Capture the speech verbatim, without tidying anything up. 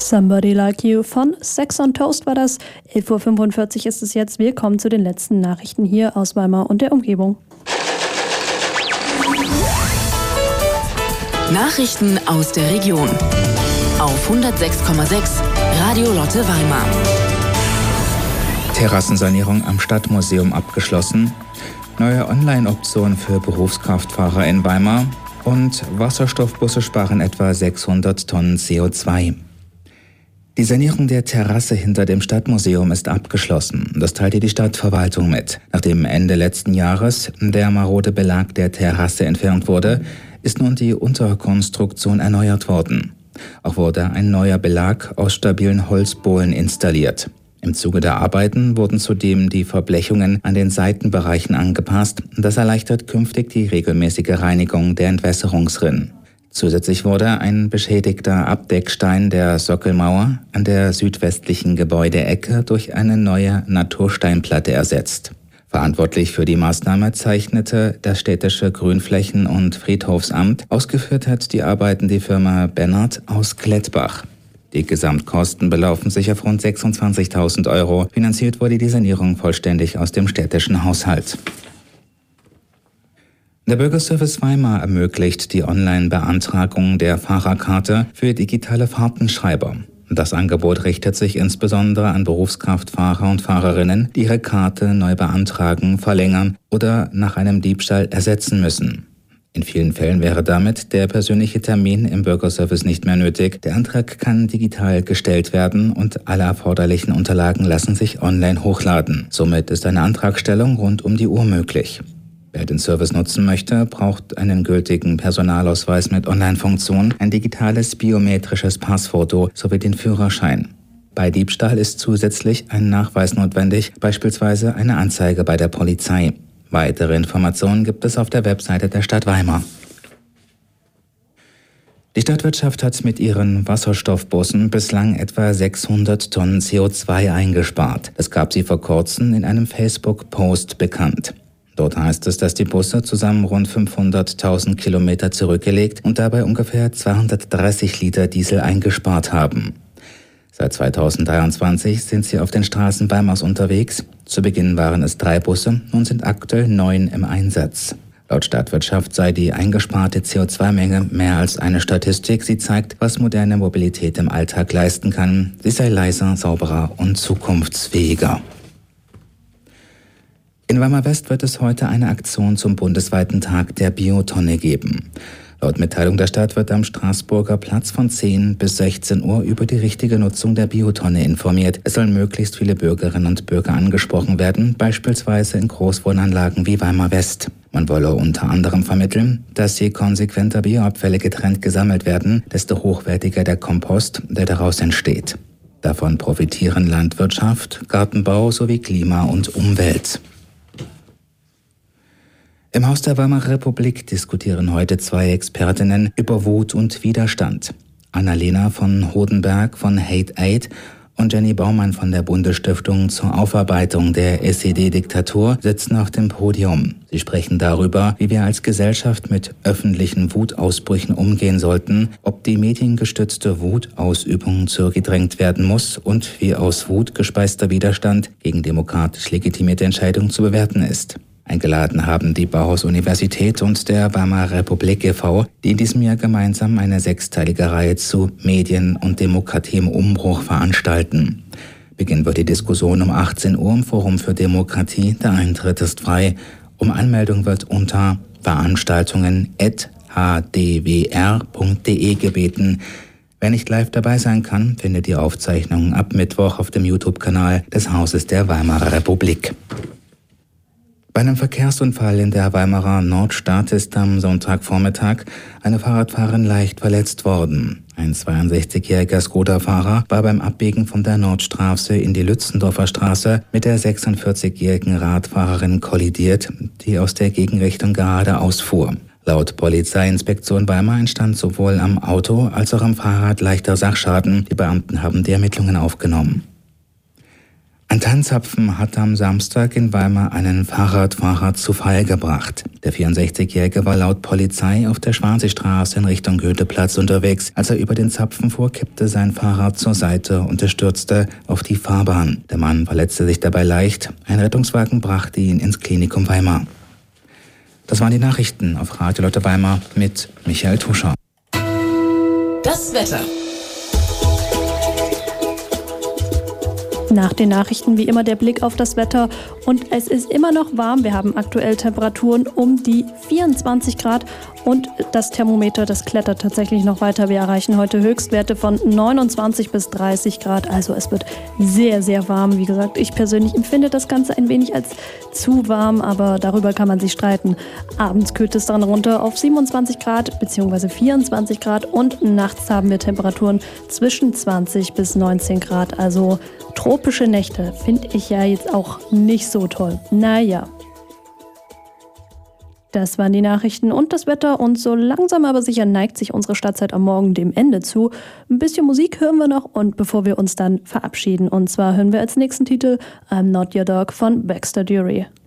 Somebody Like You von Sex on Toast war das. elf Uhr fünfundvierzig ist es jetzt. Willkommen zu den letzten Nachrichten hier aus Weimar und der Umgebung. Nachrichten aus der Region auf hundertsechs Komma sechs Radio Lotte Weimar. Terrassensanierung am Stadtmuseum abgeschlossen, neue Online-Option für Berufskraftfahrer in Weimar und Wasserstoffbusse sparen etwa sechshundert Tonnen C O zwei. Die Sanierung der Terrasse hinter dem Stadtmuseum ist abgeschlossen. Das teilte die Stadtverwaltung mit. Nachdem Ende letzten Jahres der marode Belag der Terrasse entfernt wurde, ist nun die Unterkonstruktion erneuert worden. Auch wurde ein neuer Belag aus stabilen Holzbohlen installiert. Im Zuge der Arbeiten wurden zudem die Verblechungen an den Seitenbereichen angepasst. Das erleichtert künftig die regelmäßige Reinigung der Entwässerungsrinnen. Zusätzlich wurde ein beschädigter Abdeckstein der Sockelmauer an der südwestlichen Gebäudeecke durch eine neue Natursteinplatte ersetzt. Verantwortlich für die Maßnahme zeichnete das städtische Grünflächen- und Friedhofsamt. Ausgeführt hat die Arbeiten die Firma Bennert aus Klettbach. Die Gesamtkosten belaufen sich auf rund sechsundzwanzigtausend Euro. Finanziert wurde die Sanierung vollständig aus dem städtischen Haushalt. Der Bürgerservice Weimar ermöglicht die Online-Beantragung der Fahrerkarte für digitale Fahrtenschreiber. Das Angebot richtet sich insbesondere an Berufskraftfahrer und Fahrerinnen, die ihre Karte neu beantragen, verlängern oder nach einem Diebstahl ersetzen müssen. In vielen Fällen wäre damit der persönliche Termin im Bürgerservice nicht mehr nötig. Der Antrag kann digital gestellt werden und alle erforderlichen Unterlagen lassen sich online hochladen. Somit ist eine Antragstellung rund um die Uhr möglich. Wer den Service nutzen möchte, braucht einen gültigen Personalausweis mit Online-Funktion, ein digitales biometrisches Passfoto sowie den Führerschein. Bei Diebstahl ist zusätzlich ein Nachweis notwendig, beispielsweise eine Anzeige bei der Polizei. Weitere Informationen gibt es auf der Webseite der Stadt Weimar. Die Stadtwirtschaft hat mit ihren Wasserstoffbussen bislang etwa sechshundert Tonnen C O zwei eingespart. Das gab sie vor kurzem in einem Facebook-Post bekannt. Dort heißt es, dass die Busse zusammen rund fünfhunderttausend Kilometer zurückgelegt und dabei ungefähr zweihundertdreißig Liter Diesel eingespart haben. Seit zweitausenddreiundzwanzig sind sie auf den Straßen Weimars unterwegs. Zu Beginn waren es drei Busse, nun sind aktuell neun im Einsatz. Laut Stadtwirtschaft sei die eingesparte C O zwei Menge mehr als eine Statistik. Sie zeigt, was moderne Mobilität im Alltag leisten kann. Sie sei leiser, sauberer und zukunftsfähiger. In Weimar West wird es heute eine Aktion zum bundesweiten Tag der Biotonne geben. Laut Mitteilung der Stadt wird am Straßburger Platz von zehn bis sechzehn Uhr über die richtige Nutzung der Biotonne informiert. Es sollen möglichst viele Bürgerinnen und Bürger angesprochen werden, beispielsweise in Großwohnanlagen wie Weimar West. Man wolle unter anderem vermitteln, dass je konsequenter Bioabfälle getrennt gesammelt werden, desto hochwertiger der Kompost, der daraus entsteht. Davon profitieren Landwirtschaft, Gartenbau sowie Klima und Umwelt. Im Haus der Weimarer Republik diskutieren heute zwei Expertinnen über Wut und Widerstand. Annalena von Hodenberg von Hate Aid und Jenny Baumann von der Bundesstiftung zur Aufarbeitung der S E D-Diktatur sitzen auf dem Podium. Sie sprechen darüber, wie wir als Gesellschaft mit öffentlichen Wutausbrüchen umgehen sollten, ob die mediengestützte Wutausübung zurückgedrängt werden muss und wie aus Wut gespeister Widerstand gegen demokratisch legitimierte Entscheidungen zu bewerten ist. Eingeladen haben die Bauhaus-Universität und der Weimarer Republik e V, die in diesem Jahr gemeinsam eine sechsteilige Reihe zu Medien und Demokratie im Umbruch veranstalten. Beginn wird die Diskussion um achtzehn Uhr im Forum für Demokratie. Der Eintritt ist frei. Um Anmeldung wird unter veranstaltungen at h d w r punkt d e gebeten. Wer nicht live dabei sein kann, findet die Aufzeichnungen ab Mittwoch auf dem YouTube-Kanal des Hauses der Weimarer Republik. Bei einem Verkehrsunfall in der Weimarer Nordstadt ist am Sonntagvormittag eine Fahrradfahrerin leicht verletzt worden. Ein zweiundsechzigjähriger Skoda-Fahrer war beim Abbiegen von der Nordstraße in die Lützendorfer Straße mit der sechsundvierzigjährigen Radfahrerin kollidiert, die aus der Gegenrichtung geradeaus fuhr. Laut Polizeiinspektion Weimar entstand sowohl am Auto als auch am Fahrrad leichter Sachschaden. Die Beamten haben die Ermittlungen aufgenommen. Ein Tannenzapfen hat am Samstag in Weimar einen Fahrradfahrer zu Fall gebracht. Der vierundsechzigjährige war laut Polizei auf der Schwanseestraße in Richtung Goetheplatz unterwegs. Als er über den Zapfen fuhr, kippte sein Fahrrad zur Seite und er stürzte auf die Fahrbahn. Der Mann verletzte sich dabei leicht. Ein Rettungswagen brachte ihn ins Klinikum Weimar. Das waren die Nachrichten auf Radio Lotte Weimar mit Michael Tuscher. Das Wetter. Nach den Nachrichten wie immer der Blick auf das Wetter und es ist immer noch warm. Wir haben aktuell Temperaturen um die vierundzwanzig Grad und das Thermometer, das klettert tatsächlich noch weiter. Wir erreichen heute Höchstwerte von neunundzwanzig bis dreißig Grad. Also es wird sehr, sehr warm. Wie gesagt, ich persönlich empfinde das Ganze ein wenig als zu warm, aber darüber kann man sich streiten. Abends kühlt es dann runter auf siebenundzwanzig Grad bzw. vierundzwanzig Grad und nachts haben wir Temperaturen zwischen zwanzig bis neunzehn Grad. Also tropische Nächte finde ich ja jetzt auch nicht so toll. Naja. Das waren die Nachrichten und das Wetter und so langsam aber sicher neigt sich unsere Stadtzeit am Morgen dem Ende zu. Ein bisschen Musik hören wir noch und bevor wir uns dann verabschieden. Und zwar hören wir als nächsten Titel I'm Not Your Dog von Baxter Dury.